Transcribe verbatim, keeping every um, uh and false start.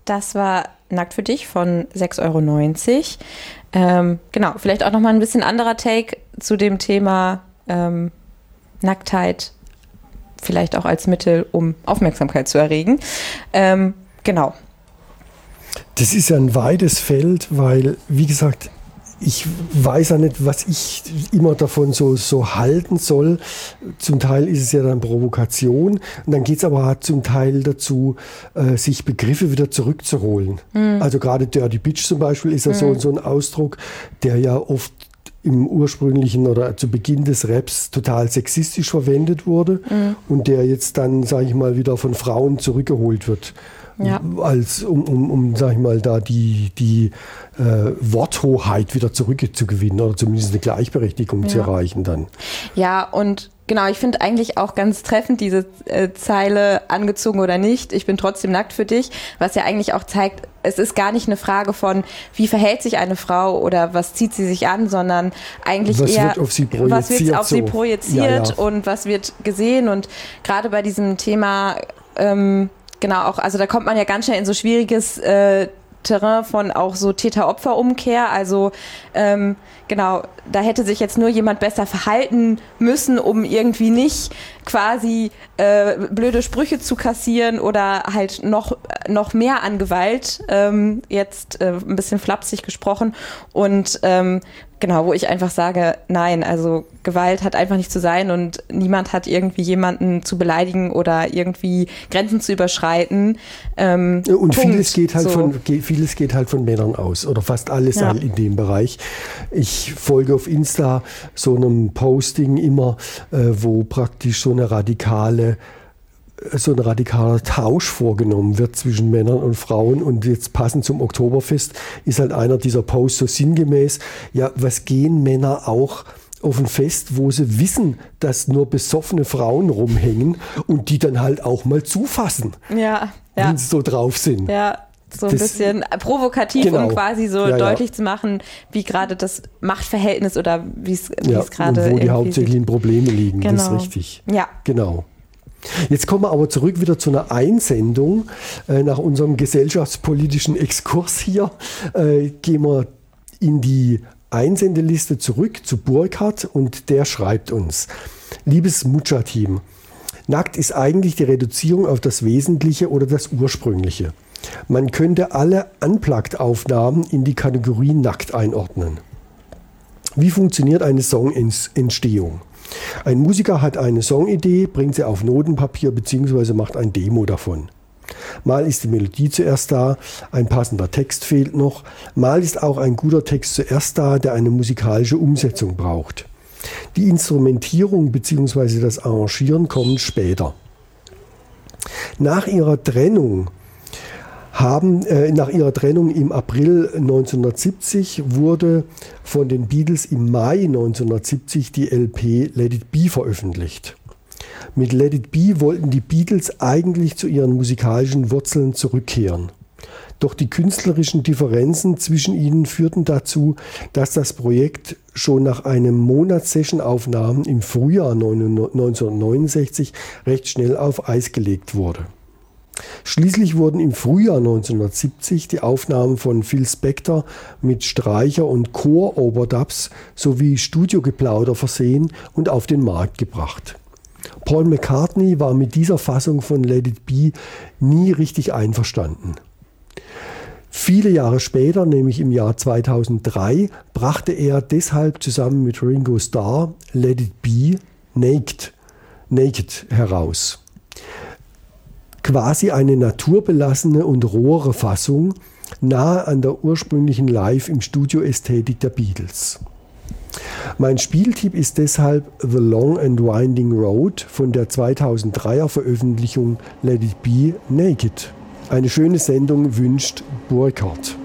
Das war Nackt für dich von sechs Euro neunzig. Ähm, genau, vielleicht auch nochmal ein bisschen anderer Take zu dem Thema ähm, Nacktheit, vielleicht auch als Mittel, um Aufmerksamkeit zu erregen. Ähm, genau. Das ist ja ein weites Feld, weil, wie gesagt, ich weiß ja nicht, was ich immer davon so, so halten soll. Zum Teil ist es ja dann Provokation. Und dann geht es aber halt zum Teil dazu, äh, sich Begriffe wieder zurückzuholen. Mhm. Also gerade Dirty Bitch zum Beispiel ist ja mhm. so, so ein Ausdruck, der ja oft im ursprünglichen oder zu Beginn des Raps total sexistisch verwendet wurde mhm. und der jetzt dann, sage ich mal, wieder von Frauen zurückgeholt wird. Ja. Als, um, um, um, sag ich mal, da die, die äh, Worthoheit wieder zurückzugewinnen oder zumindest eine Gleichberechtigung ja. zu erreichen dann. Ja, und genau, ich finde eigentlich auch ganz treffend diese äh, Zeile, angezogen oder nicht, ich bin trotzdem nackt für dich, was ja eigentlich auch zeigt, es ist gar nicht eine Frage von, wie verhält sich eine Frau oder was zieht sie sich an, sondern eigentlich was eher, wird auf sie projiziert, was wird auf so. sie projiziert ja, ja. und was wird gesehen. Und gerade bei diesem Thema, ähm, genau, auch, also da kommt man ja ganz schnell in so schwieriges äh, Terrain von auch so Täter-Opfer-Umkehr. Also ähm, genau, da hätte sich jetzt nur jemand besser verhalten müssen, um irgendwie nicht quasi äh, blöde Sprüche zu kassieren oder halt noch, noch mehr an Gewalt, ähm, jetzt äh, ein bisschen flapsig gesprochen. Und ähm, genau, wo ich einfach sage, nein, also Gewalt hat einfach nicht zu sein und niemand hat irgendwie jemanden zu beleidigen oder irgendwie Grenzen zu überschreiten. Ähm, und Punkt. vieles geht halt so. von vieles geht halt von Männern aus oder fast alles Ja. halt in dem Bereich. Ich folge auf Insta so einem Posting immer, äh, wo praktisch so eine radikale so ein radikaler Tausch vorgenommen wird zwischen Männern und Frauen. Und jetzt passend zum Oktoberfest ist halt einer dieser Posts so sinngemäß, ja, was gehen Männer auch auf ein Fest, wo sie wissen, dass nur besoffene Frauen rumhängen und die dann halt auch mal zufassen, ja, ja. wenn sie so drauf sind. Ja, so ein Das- bisschen provokativ, genau. um quasi so Ja, ja. deutlich zu machen, wie gerade das Machtverhältnis oder wie es wie Ja, es gerade und wo die irgendwie hauptsächlichen sieht. Probleme liegen, das Genau. ist richtig. Ja. Genau. Jetzt kommen wir aber zurück wieder zu einer Einsendung. Äh, nach unserem gesellschaftspolitischen Exkurs hier äh, gehen wir in die Einsendeliste zurück zu Burkhard und der schreibt uns: Liebes Mucha-Team, nackt ist eigentlich die Reduzierung auf das Wesentliche oder das Ursprüngliche. Man könnte alle Unplugged-Aufnahmen in die Kategorie nackt einordnen. Wie funktioniert eine Songentstehung? Ein Musiker hat eine Songidee, bringt sie auf Notenpapier bzw. macht ein Demo davon. Mal ist die Melodie zuerst da, ein passender Text fehlt noch, mal ist auch ein guter Text zuerst da, der eine musikalische Umsetzung braucht. Die Instrumentierung bzw. das Arrangieren kommen später. Nach ihrer Trennung Haben, äh, nach ihrer Trennung im April neunzehnhundertsiebzig wurde von den Beatles im Mai neunzehnhundertsiebzig die L P Let It Be veröffentlicht. Mit Let It Be wollten die Beatles eigentlich zu ihren musikalischen Wurzeln zurückkehren. Doch die künstlerischen Differenzen zwischen ihnen führten dazu, dass das Projekt schon nach einem Monat Sessionaufnahmen im Frühjahr neunzehnhundertneunundsechzig recht schnell auf Eis gelegt wurde. Schließlich wurden im Frühjahr neunzehnhundertsiebzig die Aufnahmen von Phil Spector mit Streicher- und Chor-Overdubs sowie Studiogeplauder versehen und auf den Markt gebracht. Paul McCartney war mit dieser Fassung von Let It Be nie richtig einverstanden. Viele Jahre später, nämlich im Jahr zweitausenddrei, brachte er deshalb zusammen mit Ringo Starr Let It Be Naked, Naked heraus. Quasi eine naturbelassene und rohere Fassung, nahe an der ursprünglichen Live- im Studio-Ästhetik der Beatles. Mein Spieltipp ist deshalb The Long and Winding Road von der zweitausenddreier Veröffentlichung Let It Be Naked. Eine schöne Sendung wünscht Burkhard.